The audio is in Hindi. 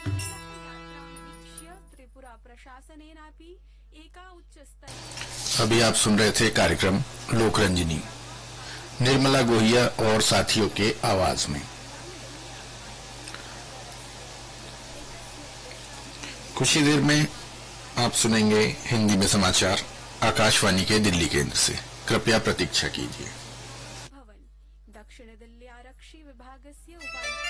अभी आप सुन रहे थे कार्यक्रम लोकरंजनी निर्मला गोहिया और साथियों के आवाज में। कुछ ही देर में आप सुनेंगे हिंदी में समाचार आकाशवाणी के दिल्ली केंद्र से। कृपया प्रतीक्षा कीजिए। दक्षिण दिल्ली आरक्षी विभागस्य उपायुक्त